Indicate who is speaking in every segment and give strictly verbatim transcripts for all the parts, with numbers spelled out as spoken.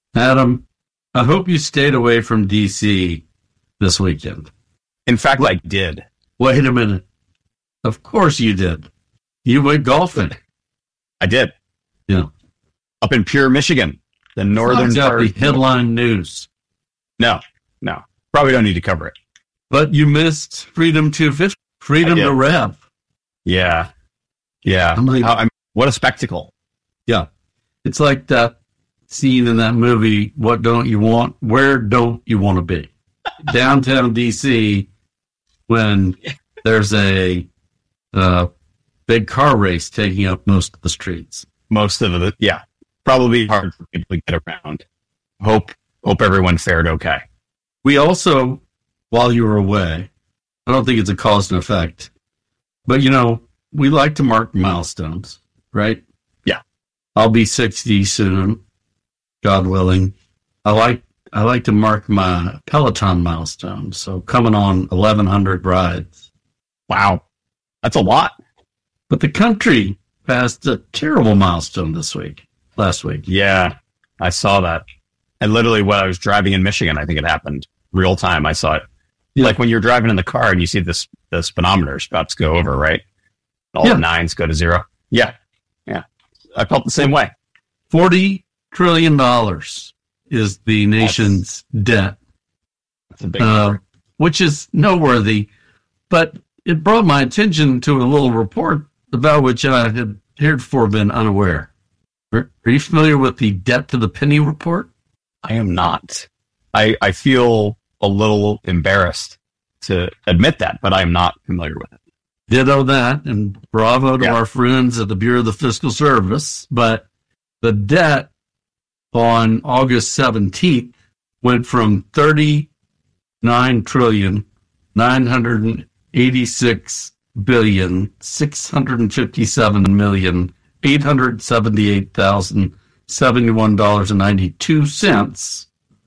Speaker 1: Adam, I hope you stayed away from D C this weekend.
Speaker 2: In fact, I did.
Speaker 1: Wait a minute. Of course you did. You went golfing.
Speaker 2: I did.
Speaker 1: Yeah.
Speaker 2: Up in Pure, Michigan, the northern
Speaker 1: part. The headline news.
Speaker 2: No, no. Probably don't need to cover it.
Speaker 1: But you missed Freedom two fifty, Freedom to Rev.
Speaker 2: Yeah. Yeah. I'm like, How, I'm, what a spectacle.
Speaker 1: Yeah. It's like that scene in that movie, What Don't You Want? Where Don't You Want to Be? Downtown D C, when there's a uh, big car race taking up most of the streets.
Speaker 2: Most of it, yeah. Probably hard for people to get around. Hope hope everyone fared okay.
Speaker 1: We also, while you were away, I don't think it's a cause and effect, but, you know, we like to mark milestones, right?
Speaker 2: Yeah.
Speaker 1: I'll be sixty soon, God willing. I like I like to mark my Peloton milestone, so coming on eleven hundred rides.
Speaker 2: Wow. That's a lot.
Speaker 1: But the country passed a terrible milestone this week, last week.
Speaker 2: Yeah, I saw that. And literally when I was driving in Michigan, I think it happened. Real time, I saw it. Yeah. Like when you're driving in the car and you see this the speedometer about to go over, right? All yeah. the nines go to zero. Yeah, yeah. I felt the same way.
Speaker 1: forty trillion dollars is the nation's that's, debt.
Speaker 2: That's a big
Speaker 1: uh,
Speaker 2: number.
Speaker 1: Which is noteworthy. But it brought my attention to a little report about which I had heretofore been unaware. Are, are you familiar with the Debt to the Penny report?
Speaker 2: I am not. I, I feel a little embarrassed to admit that, but I am not familiar with it.
Speaker 1: Ditto that, and bravo to
Speaker 2: yeah.
Speaker 1: our friends at the Bureau of the Fiscal Service. But the debt on August seventeenth went from thirty-nine trillion nine hundred eighty-six billion six hundred fifty-seven million eight hundred seventy-eight thousand seventy-one dollars and ninety-two cents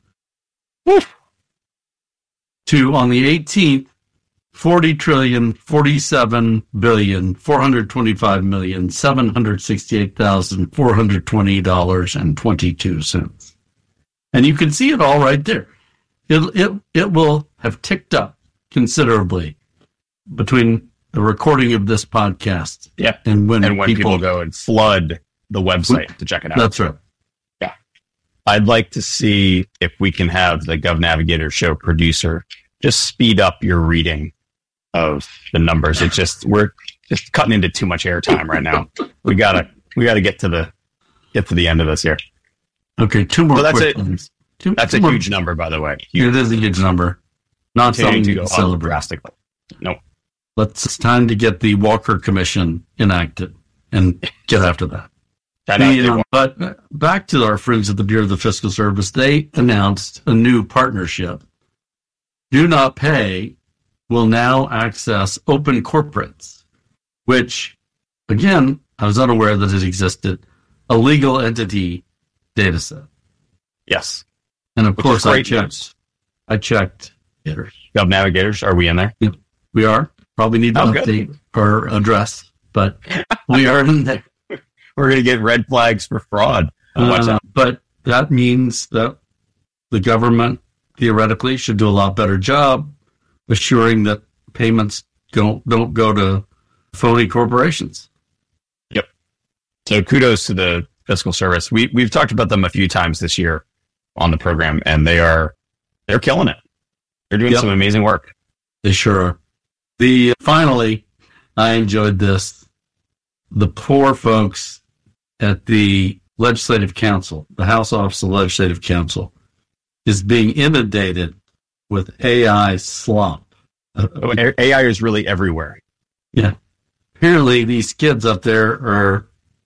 Speaker 1: to, on the eighteenth, forty trillion forty-seven billion four hundred twenty-five million seven hundred sixty-eight thousand four hundred twenty dollars and twenty-two cents. And you can see it all right there. It it it will have ticked up considerably between the recording of this podcast
Speaker 2: yeah.
Speaker 1: and when,
Speaker 2: and when people,
Speaker 1: people
Speaker 2: go and flood the website to check it out.
Speaker 1: That's right.
Speaker 2: Yeah. I'd like to see if we can have the Gov Navigator show producer just speed up your reading of the numbers. It's just, we're just cutting into too much airtime right now. We gotta, we gotta get to the, get to the end of this here.
Speaker 1: Okay. Two more
Speaker 2: so that's
Speaker 1: quick
Speaker 2: it.
Speaker 1: ones. Two,
Speaker 2: that's
Speaker 1: two
Speaker 2: a
Speaker 1: more.
Speaker 2: huge number, by the way. Huge.
Speaker 1: It is a huge number. Not something to go celebrate
Speaker 2: drastically. Nope.
Speaker 1: Let's, it's time to get the Walker Commission enacted and get after that.
Speaker 2: that
Speaker 1: the, um, but back to our friends at the Bureau of the Fiscal Service, they announced a new partnership. Do Not Pay will now access Open Corporates, which, again, I was unaware that it existed, a legal entity data set.
Speaker 2: Yes.
Speaker 1: And of
Speaker 2: which
Speaker 1: course, I checked.
Speaker 2: News.
Speaker 1: I checked.
Speaker 2: Gov Navigators, are we in there?
Speaker 1: Yep, we are. Probably need to
Speaker 2: oh,
Speaker 1: update
Speaker 2: good.
Speaker 1: our address, but we are in there.
Speaker 2: We're going to get red flags for fraud.
Speaker 1: Uh, watch out. But that means that the government theoretically should do a lot better job assuring that payments don't don't go to phony corporations.
Speaker 2: Yep. So kudos to the Fiscal Service. We we've talked about them a few times this year on the program, and they are they're killing it. They're doing yep. some amazing work.
Speaker 1: They sure are. The finally, I enjoyed this. The poor folks at the Legislative Council, the House Office of Legislative Council, is being inundated with A I slop.
Speaker 2: Oh, A I is really everywhere.
Speaker 1: Yeah. Apparently, these kids up there are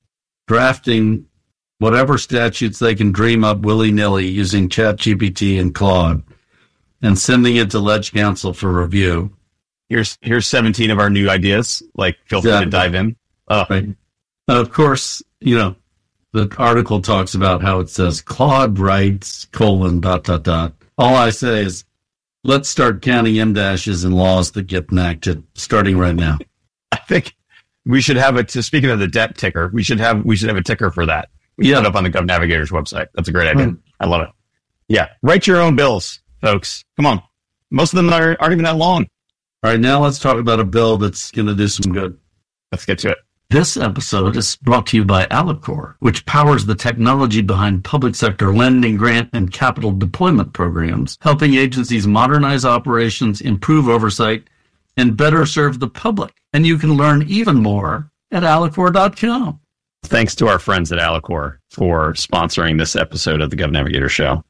Speaker 1: drafting whatever statutes they can dream up willy-nilly using ChatGPT and Claude and sending it to Leg Council for review.
Speaker 2: Here's here's seventeen of our new ideas. Like, feel free exactly. to dive in. Oh.
Speaker 1: Right. Uh, of course, you know, the article talks about how it says Claude writes, colon, dot, dot, dot. All I say is, let's start counting M-dashes and laws that get enacted starting right now.
Speaker 2: I think we should have a, to speaking of the debt ticker, we should have, we should have a ticker for that. We
Speaker 1: Yeah.
Speaker 2: put it up on the Gov Navigator's website. That's a great idea.
Speaker 1: Right.
Speaker 2: I love it. Yeah. Write your own bills, folks. Come on. Most of them are, aren't even that long.
Speaker 1: All right, now let's talk about a bill that's going to do some good.
Speaker 2: Let's get to it.
Speaker 1: This episode is brought to you by Alicorp, which powers the technology behind public sector lending, grant, and capital deployment programs, helping agencies modernize operations, improve oversight, and better serve the public. And you can learn even more at alicorp dot com.
Speaker 2: Thanks to our friends at Alicorp for sponsoring this episode of the Gov Navigator Show.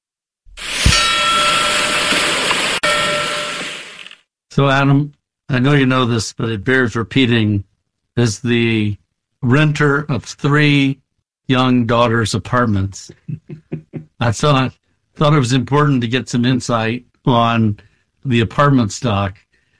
Speaker 1: So, Adam, I know you know this, but it bears repeating. As the renter of three young daughters' apartments, I thought thought it was important to get some insight on the apartment stock.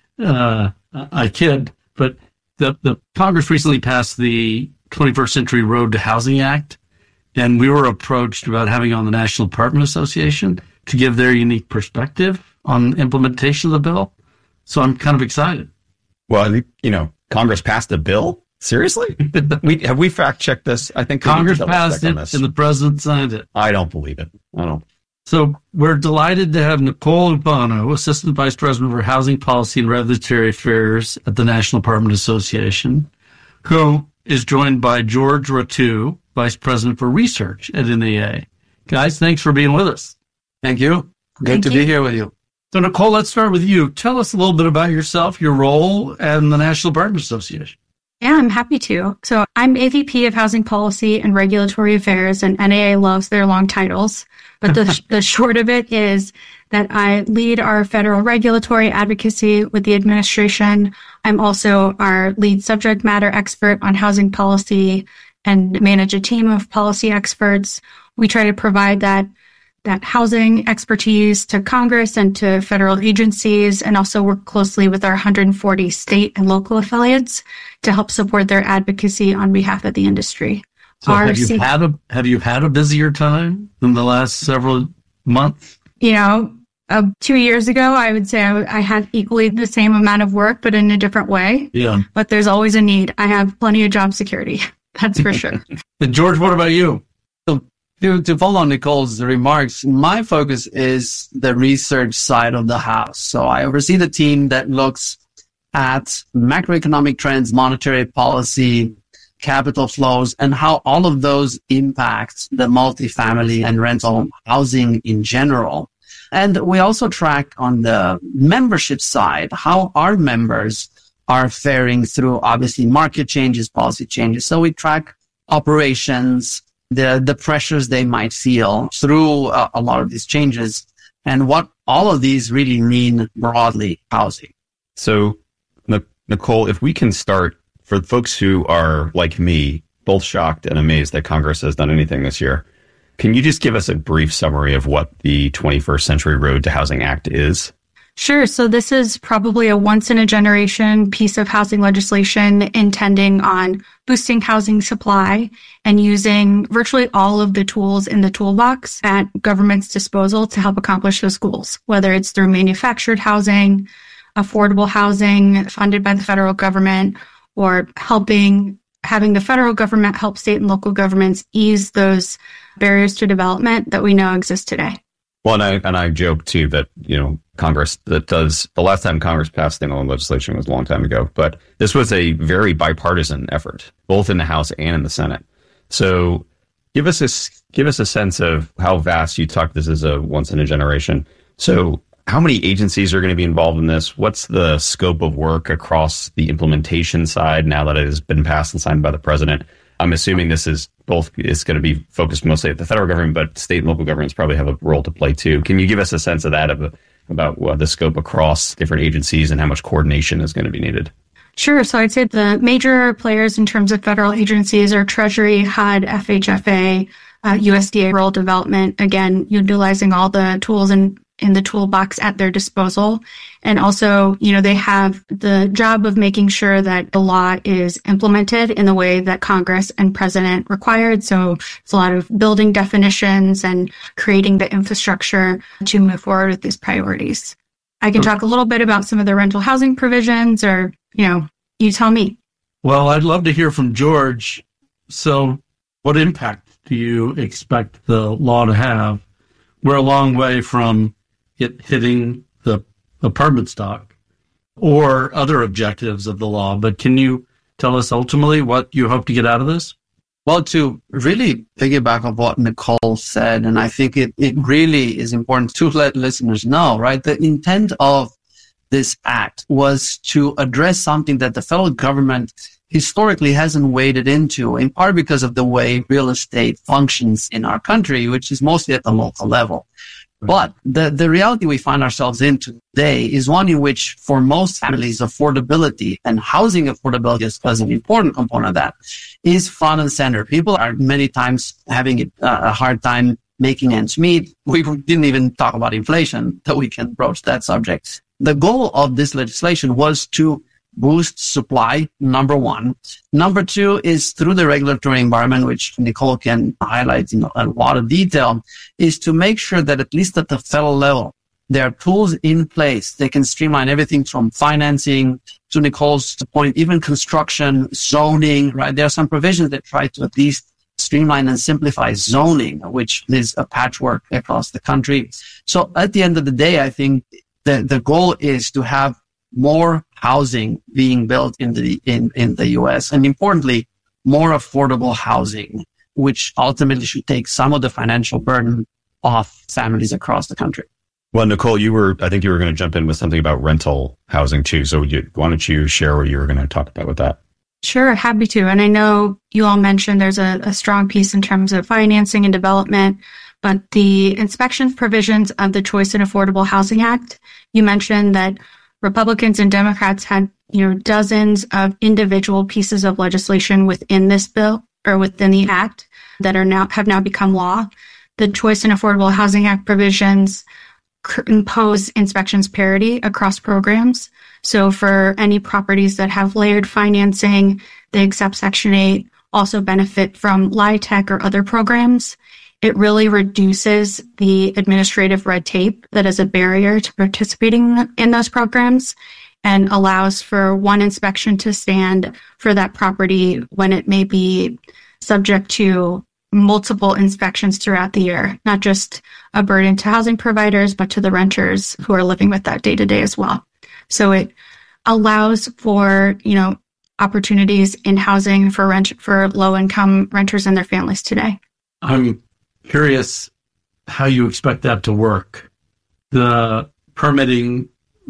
Speaker 1: Uh, I kid, but the, the Congress recently passed the twenty-first Century Road to Housing Act, and we were approached about having on the National Apartment Association to give their unique perspective on implementation of the bill. So I'm kind of excited.
Speaker 2: Well, I think, you know, Congress passed a bill? Seriously? we have we fact checked this? I think we
Speaker 1: Congress
Speaker 2: need to
Speaker 1: passed
Speaker 2: double check
Speaker 1: it
Speaker 2: on this.
Speaker 1: and the president signed it.
Speaker 2: I don't believe it. I don't.
Speaker 1: So we're delighted to have Nicole Urbano, Assistant Vice President for Housing Policy and Regulatory Affairs at the National Apartment Association, who is joined by George Ratu, Vice President for Research at N A A. Guys, thanks for being with us.
Speaker 3: Thank you. Good
Speaker 4: Thank
Speaker 3: to
Speaker 4: you.
Speaker 3: be here with you.
Speaker 1: So Nicole, let's start with you. Tell us a little bit about yourself, your role, and the National Apartment Association.
Speaker 4: Yeah, I'm happy to. So I'm A V P of Housing Policy and Regulatory Affairs, and N A A loves their long titles. But the, the short of it is that I lead our federal regulatory advocacy with the administration. I'm also our lead subject matter expert on housing policy and manage a team of policy experts. We try to provide that that housing expertise to Congress and to federal agencies, and also work closely with our one hundred forty state and local affiliates to help support their advocacy on behalf of the industry.
Speaker 1: So
Speaker 4: Our
Speaker 1: have you
Speaker 4: C-
Speaker 1: had a have you had a busier time than the last several months?
Speaker 4: You know, uh, two years ago, I would say I, I had equally the same amount of work, but in a different way.
Speaker 1: Yeah.
Speaker 4: But there's always a need. I have plenty of job security. That's for sure.
Speaker 1: And George, what about you?
Speaker 3: To, to follow on Nicole's remarks, my focus is the research side of the house. So I oversee the team that looks at macroeconomic trends, monetary policy, capital flows, and how all of those impact the multifamily and rental housing in general. And we also track on the membership side how our members are faring through obviously market changes, policy changes. So we track operations, the the pressures they might feel through uh, a lot of these changes, and what all of these really mean broadly housing.
Speaker 2: So, N- Nicole, if we can start, for folks who are like me, both shocked and amazed that Congress has done anything this year, can you just give us a brief summary of what the twenty-first Century Road to Housing Act is?
Speaker 4: Sure. So this is probably a once in a generation piece of housing legislation intending on boosting housing supply and using virtually all of the tools in the toolbox at government's disposal to help accomplish those goals, whether it's through manufactured housing, affordable housing funded by the federal government, or helping having the federal government help state and local governments ease those barriers to development that we know exist today.
Speaker 2: Well, and I, and I joke too that, you know, Congress that does the last time Congress passed standalone legislation was a long time ago, but this was a very bipartisan effort, both in the House and in the Senate. So give us a, give us a sense of how vast. You talk, this is a once in a generation. So how many agencies are going to be involved in this? What's the scope of work across the implementation side now that it has been passed and signed by the president? I'm assuming this is both, it's going to be focused mostly at the federal government, but state and local governments probably have a role to play too. Can you give us a sense of that, of about what the scope across different agencies and how much coordination is going to be needed?
Speaker 4: Sure. So I'd say the major players in terms of federal agencies are Treasury, H U D, F H F A, uh, U S D A Rural Development, again, utilizing all the tools in, in the toolbox at their disposal. And also, you know, they have the job of making sure that the law is implemented in the way that Congress and President required. So it's a lot of building definitions and creating the infrastructure to move forward with these priorities. I can talk a little bit about some of the rental housing provisions, or, you know, you tell me.
Speaker 1: Well, I'd love to hear from George. So what impact do you expect the law to have? We're a long way from it hitting the apartment stock or other objectives of the law, but can you tell us ultimately what you hope to get out of this?
Speaker 3: Well, to really piggyback on what Nicole said, and I think it, it really is important to let listeners know, right? The intent of this act was to address something that the federal government historically hasn't waded into, in part because of the way real estate functions in our country, which is mostly at the local level. But the, the reality we find ourselves in today is one in which, for most families, affordability and housing affordability is, is an important component of that, is front and center. People are many times having a hard time making ends meet. We didn't even talk about inflation, that we can broach that subject. The goal of this legislation was to boost supply, number one. Number two is through the regulatory environment, which Nicole can highlight in a lot of detail, is to make sure that at least at the federal level, there are tools in place. They can streamline everything from financing to Nicole's point, even construction, zoning, right? There are some provisions that try to at least streamline and simplify zoning, which is a patchwork across the country. So at the end of the day, I think the, the goal is to have more housing being built in the in, in the U S, and importantly, more affordable housing, which ultimately should take some of the financial burden off families across the country.
Speaker 2: Well, Nicole, you were, I think you were going to jump in with something about rental housing too. So you, why don't you share what you were going to talk about with that?
Speaker 4: Sure, happy to. And I know you all mentioned there's a, a strong piece in terms of financing and development, but the inspections provisions of the Choice and Affordable Housing Act, you mentioned that Republicans and Democrats had, you know, dozens of individual pieces of legislation within this bill or within the act that are now have now become law. The Choice and Affordable Housing Act provisions impose inspections parity across programs. So for any properties that have layered financing, they accept Section eight, also benefit from LIHTC or other programs. It really reduces the administrative red tape that is a barrier to participating in those programs and allows for one inspection to stand for that property when it may be subject to multiple inspections throughout the year, not just a burden to housing providers, but to the renters who are living with that day to day as well. So it allows for, you know, opportunities in housing for rent for low income renters and their families today.
Speaker 1: I'm curious how you expect that to work. The permitting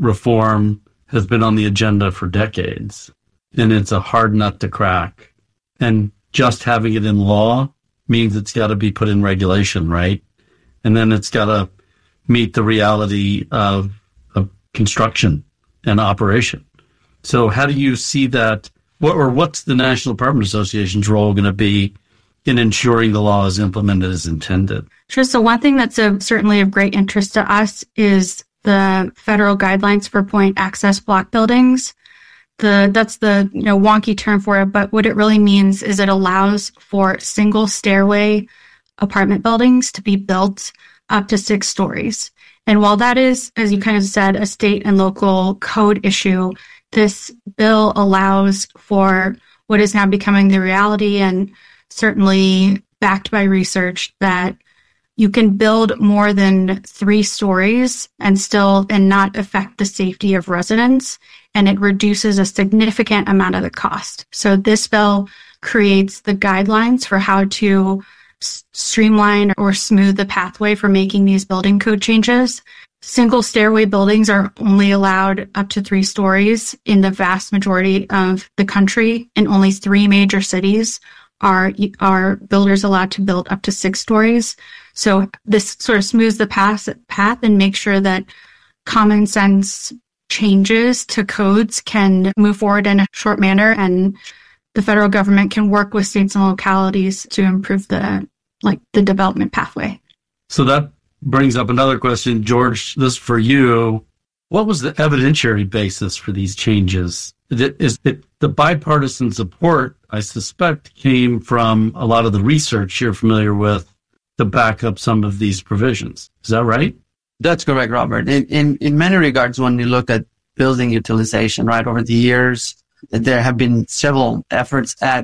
Speaker 1: reform has been on the agenda for decades, and it's a hard nut to crack. And just having it in law means it's got to be put in regulation, right? And then it's got to meet the reality of, of construction and operation. So how do you see that? What, or what's the National Apartment Association's role going to be in ensuring the law is implemented as intended?
Speaker 4: Sure. So one thing that's a, certainly of great interest to us is the federal guidelines for point access block buildings. The that's the you know wonky term for it, but what it really means is it allows for single stairway apartment buildings to be built up to six stories. And while that is, as you kind of said, a state and local code issue, this bill allows for what is now becoming the reality and certainly backed by research that you can build more than three stories and still and not affect the safety of residents. And it reduces a significant amount of the cost. So this bill creates the guidelines for how to s- streamline or smooth the pathway for making these building code changes. Single stairway buildings are only allowed up to three stories in the vast majority of the country. In only three major cities are are builders allowed to build up to six stories. So this sort of smooths the path, path and makes sure that common sense changes to codes can move forward in a short manner, and the federal government can work with states and localities to improve the like the development pathway.
Speaker 1: So that brings up another question, George. This is for you. What was the evidentiary basis for these changes? Is it, is it the bipartisan support, I suspect, came from a lot of the research you're familiar with to back up some of these provisions. Is that right?
Speaker 3: That's correct, Robert. In, in, in many regards, when you look at building utilization, right, over the years, there have been several efforts at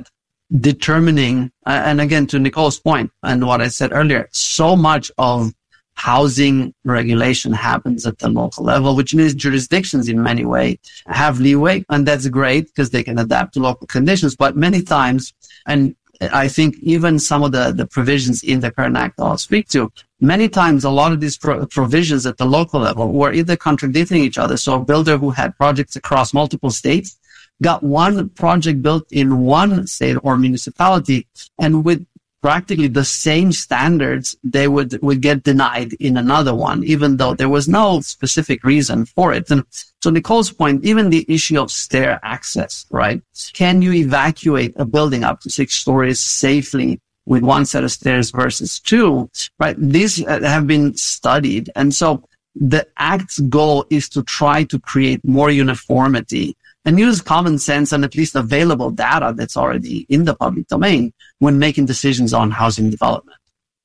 Speaker 3: determining, uh, and again, to Nicole's point and what I said earlier, so much of housing regulation happens at the local level, which means jurisdictions in many ways have leeway, and that's great because they can adapt to local conditions. But many times, and I think even some of the, the provisions in the current act I'll speak to, many times a lot of these pro- provisions at the local level were either contradicting each other. So a builder who had projects across multiple states got one project built in one state or municipality, and with practically the same standards, they would, would get denied in another one, even though there was no specific reason for it. And so Nicole's point, even the issue of stair access, right? Can you evacuate a building up to six stories safely with one set of stairs versus two, right? These have been studied. And so the Act's goal is to try to create more uniformity and use common sense and at least available data that's already in the public domain when making decisions on housing development.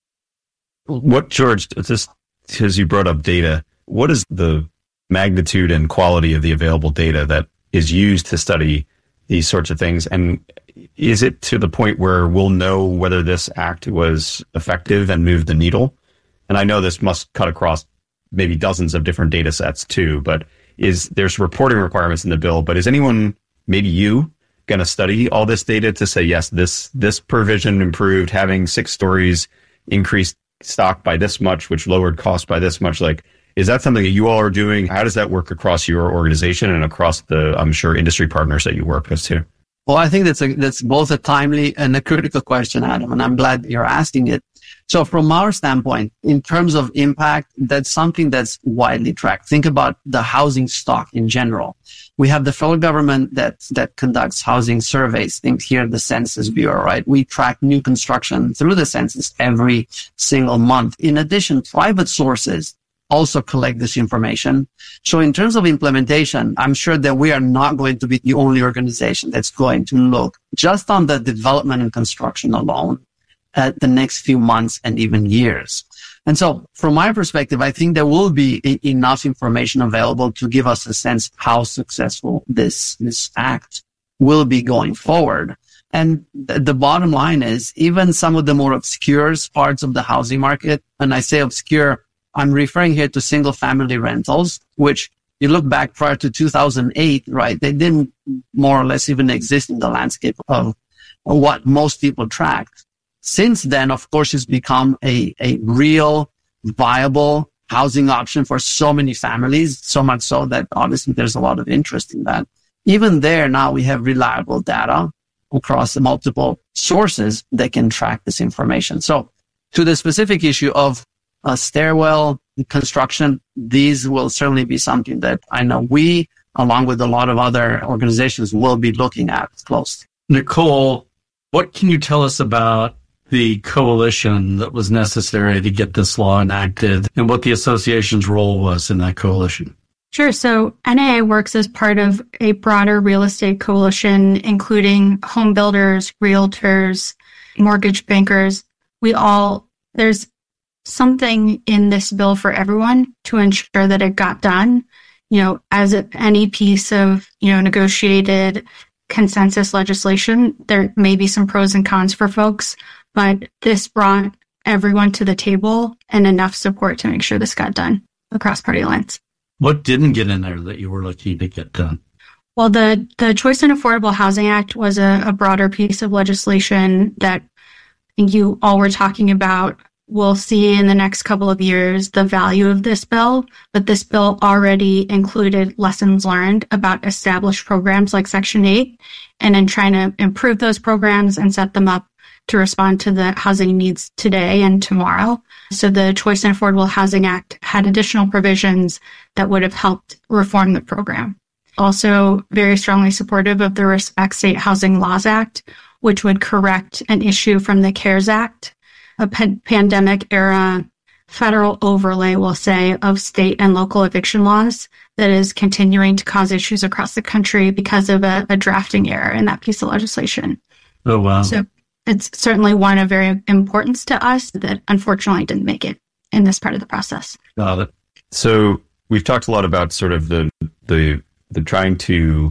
Speaker 2: What, George, just because you brought up data, what is the magnitude and quality of the available data that is used to study these sorts of things? And is it to the point where we'll know whether this act was effective and moved the needle? And I know this must cut across maybe dozens of different data sets too, but is there's reporting requirements in the bill, but is anyone, maybe you, going to study all this data to say, yes, this this provision improved having six stories, increased stock by this much, which lowered cost by this much? Like, is that something that you all are doing? How does that work across your organization and across the, I'm sure, industry partners that you work with too?
Speaker 3: Well, I think that's a, that's both a timely and a critical question, Adam, and I'm glad you're asking it. So from our standpoint, in terms of impact, that's something that's widely tracked. Think about the housing stock in general. We have the federal government that, that conducts housing surveys. Think here the Census Bureau, right? We track new construction through the census every single month. In addition, private sources also collect this information. So in terms of implementation, I'm sure that we are not going to be the only organization that's going to look just on the development and construction alone at the next few months and even years. And so from my perspective, I think there will be e- enough information available to give us a sense how successful this, this act will be going forward. And th- the bottom line is even some of the more obscure parts of the housing market, and I say obscure, I'm referring here to single family rentals, which you look back prior to two thousand eight, right? They didn't more or less even exist in the landscape of what most people tracked. Since then, of course, it's become a, a real viable housing option for so many families, so much so that obviously there's a lot of interest in that. Even there, now we have reliable data across multiple sources that can track this information. So to the specific issue of a stairwell construction, these will certainly be something that I know we, along with a lot of other organizations, will be looking at closely.
Speaker 1: Nicole, what can you tell us about the coalition that was necessary to get this law enacted and what the association's role was in that coalition?
Speaker 4: Sure. So N A A works as part of a broader real estate coalition, including home builders, realtors, mortgage bankers. We all, there's something in this bill for everyone to ensure that it got done. You know, as any piece of, you know, negotiated consensus legislation, there may be some pros and cons for folks, but this brought everyone to the table and enough support to make sure this got done across party lines.
Speaker 1: What didn't get in there that you were looking to get done?
Speaker 4: Well, the, the Choice and Affordable Housing Act was a, a broader piece of legislation that I think you all were talking about. We'll see in the next couple of years the value of this bill, but this bill already included lessons learned about established programs like Section eight, and in trying to improve those programs and set them up to respond to the housing needs today and tomorrow. So the Choice and Affordable Housing Act had additional provisions that would have helped reform the program. Also very strongly supportive of the Respect State Housing Laws Act, which would correct an issue from the CARES Act, a p- pandemic era federal overlay, we'll say, of state and local eviction laws that is continuing to cause issues across the country because of a, a drafting error in that piece of legislation.
Speaker 1: Oh, wow.
Speaker 4: So it's certainly one of very importance to us that unfortunately didn't make it in this part of the process.
Speaker 1: Got it.
Speaker 2: So we've talked a lot about sort of the the the trying to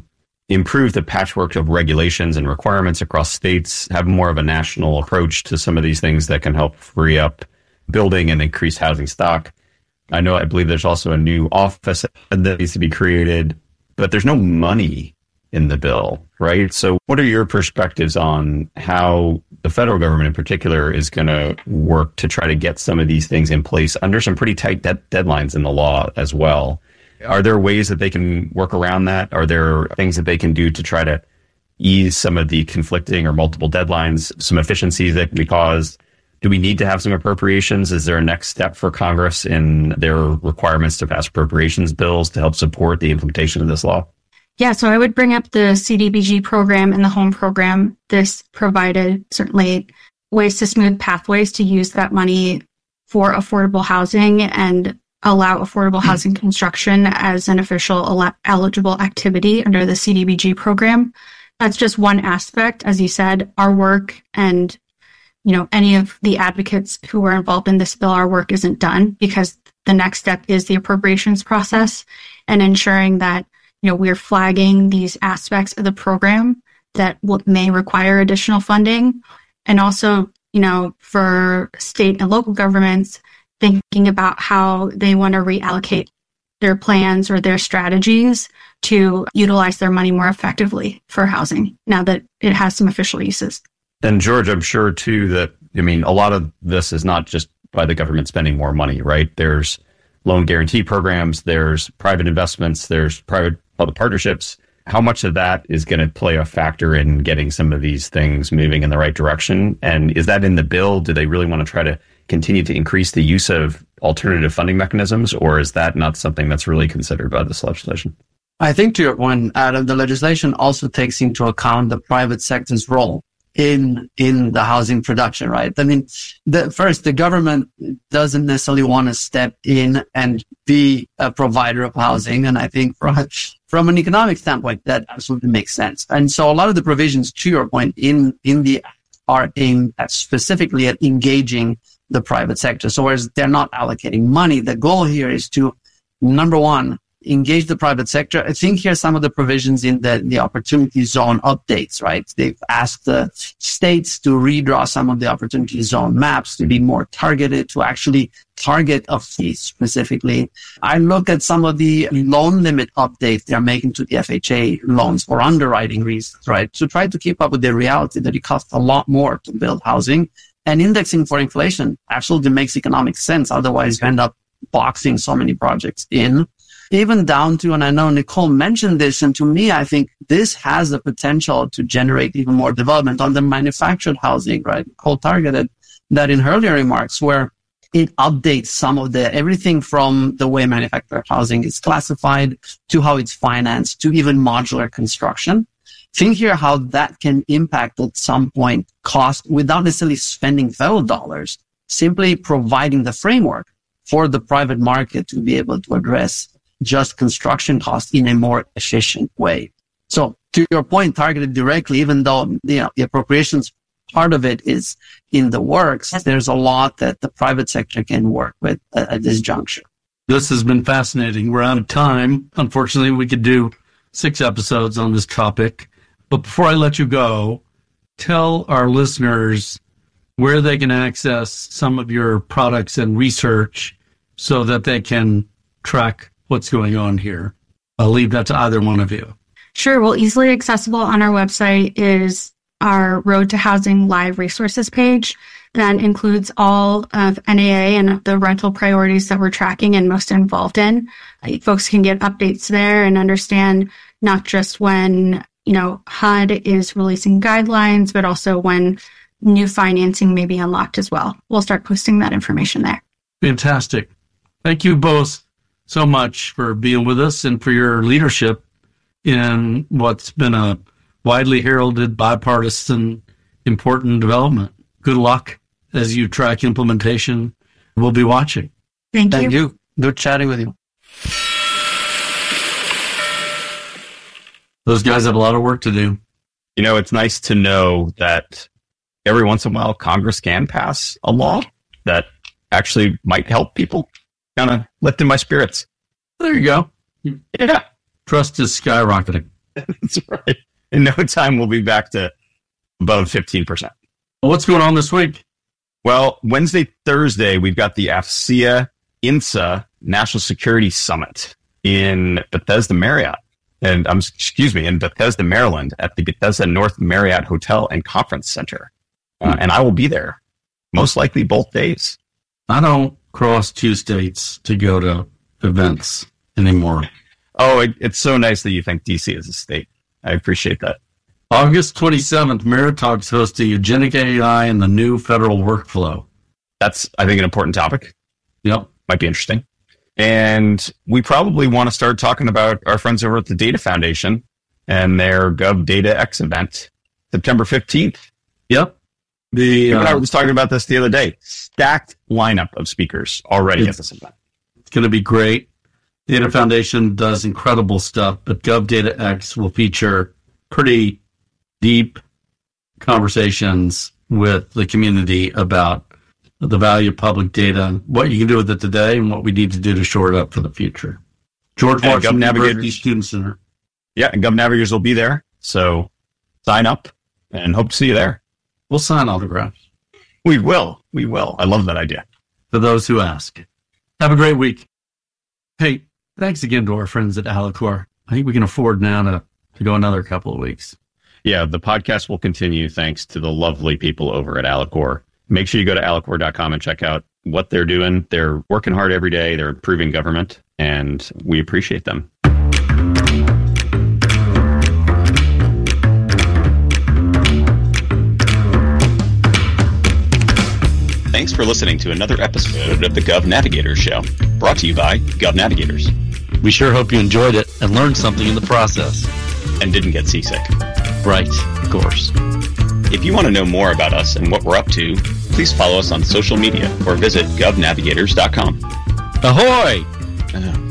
Speaker 2: improve the patchwork of regulations and requirements across states, have more of a national approach to some of these things that can help free up building and increase housing stock. I know, I believe there's also a new office that needs to be created, but there's no money in the bill, right? So what are your perspectives on how the federal government in particular is going to work to try to get some of these things in place under some pretty tight de- deadlines in the law as well? Are there ways that they can work around that? Are there things that they can do to try to ease some of the conflicting or multiple deadlines, some efficiencies that can be caused? Do we need to have some appropriations? Is there a next step for Congress in their requirements to pass appropriations bills to help support the implementation of this law?
Speaker 4: Yeah, so I would bring up the C D B G program and the HOME program. This provided certainly ways to smooth pathways to use that money for affordable housing and allow affordable housing construction as an official ele- eligible activity under the C D B G program. That's just one aspect. As you said, our work and, you know, any of the advocates who are involved in this bill, our work isn't done because the next step is the appropriations process and ensuring that, you know, we're flagging these aspects of the program that will, may require additional funding. And also, you know, for state and local governments, thinking about how they want to reallocate their plans or their strategies to utilize their money more effectively for housing now that it has some official uses.
Speaker 2: And George, I'm sure too that, I mean, a lot of this is not just by the government spending more money, right? There's loan guarantee programs, there's private investments, there's private public partnerships. How much of that is going to play a factor in getting some of these things moving in the right direction? And is that in the bill? Do they really want to try to continue to increase the use of alternative funding mechanisms, or is that not something that's really considered by this legislation?
Speaker 3: I think to your point, Adam, the legislation also takes into account the private sector's role in in the housing production, right? I mean, the, first, the government doesn't necessarily want to step in and be a provider of housing. And I think from, from an economic standpoint, that absolutely makes sense. And so a lot of the provisions, to your point, in, in the are aimed at specifically at engaging the private sector. So whereas they're not allocating money, the goal here is to, number one, engage the private sector. I think here some of the provisions in the, the opportunity zone updates, right? They've asked the states to redraw some of the opportunity zone maps to be more targeted, to actually target a fee specifically. I look at some of the loan limit updates they're making to the F H A loans for underwriting reasons, right? To try to keep up with the reality that it costs a lot more to build housing. And indexing for inflation absolutely makes economic sense. Otherwise, you end up boxing so many projects in. Even down to, and I know Nicole mentioned this, and to me, I think this has the potential to generate even more development on the manufactured housing, right? Nicole targeted that in her earlier remarks, where it updates some of the, everything from the way manufactured housing is classified to how it's financed to even modular construction. Think here how that can impact at some point cost without necessarily spending federal dollars, simply providing the framework for the private market to be able to address just construction costs in a more efficient way. So to your point, targeted directly, even though, you know, the appropriations part of it is in the works, there's a lot that the private sector can work with at, at this juncture.
Speaker 1: This has been fascinating. We're out of time. Unfortunately, we could do six episodes on this topic. But before I let you go, tell our listeners where they can access some of your products and research so that they can track what's going on here. I'll leave that to either one of you.
Speaker 4: Sure. Well, easily accessible on our website is our Road to Housing Live resources page. That includes all of N A A and the rental priorities that we're tracking and most involved in. Folks can get updates there and understand not just when, you know, H U D is releasing guidelines, but also when new financing may be unlocked as well. We'll start posting that information there.
Speaker 1: Fantastic. Thank you both so much for being with us and for your leadership in what's been a widely heralded, bipartisan, important development. Good luck as you track implementation. We'll be watching.
Speaker 4: Thank you.
Speaker 3: Thank you. Good chatting with you.
Speaker 1: Those guys have a lot of work to do.
Speaker 2: You know, it's nice to know that every once in a while Congress can pass a law that actually might help people. Kind of lifting my spirits.
Speaker 1: There you go.
Speaker 2: Yeah.
Speaker 1: Trust is skyrocketing.
Speaker 2: That's right. In no time, we'll be back to above fifteen percent.
Speaker 1: Well, what's going on this week?
Speaker 2: Well, Wednesday, Thursday, we've got the AFCEA INSA National Security Summit in Bethesda Marriott. And um, excuse me, in Bethesda, Maryland, at the Bethesda North Marriott Hotel and Conference Center. Uh, and I will be there, most likely both days.
Speaker 1: I don't cross two states to go to events anymore.
Speaker 2: Oh, it, it's so nice that you think D C is a state. I appreciate that.
Speaker 1: August twenty-seventh, Meritalk's hosting Eugenic A I and the new federal workflow.
Speaker 2: That's, I think, an important topic.
Speaker 1: Yep.
Speaker 2: Might be interesting. And we probably want to start talking about our friends over at the Data Foundation and their GovDataX event, September fifteenth.
Speaker 1: Yep. The,
Speaker 2: you and I
Speaker 1: uh,
Speaker 2: were just talking about this the other day. Stacked lineup of speakers already at this event.
Speaker 1: It's going to be great. Data Foundation does incredible stuff, but GovDataX will feature pretty deep conversations with the community about the value of public data, what you can do with it today, and what we need to do to shore it up for the future. George
Speaker 2: And
Speaker 1: Washington University
Speaker 2: GovNavigators.
Speaker 1: Student Center.
Speaker 2: Yeah, and GovNavigators will be there. So sign up and hope to see you there.
Speaker 1: We'll sign autographs
Speaker 2: We will. We will. I love that idea.
Speaker 1: for those who ask. Have a great week. Hey, thanks again to our friends at Alicorp. I think we can afford now to, to go another couple of weeks.
Speaker 5: Yeah, the podcast will continue thanks to the lovely people over at Alicorp. Make sure you go to alicorp dot com and check out what they're doing. They're working hard every day. They're improving government, and we appreciate them. Thanks for listening to another episode of the Gov Navigators Show, brought to you by Gov Navigators.
Speaker 1: We sure hope you enjoyed it and learned something in the process.
Speaker 5: And didn't get seasick.
Speaker 1: Right, of course.
Speaker 5: If you want to know more about us and what we're up to, please follow us on social media or visit gov navigators dot com.
Speaker 1: Ahoy!
Speaker 5: Uh,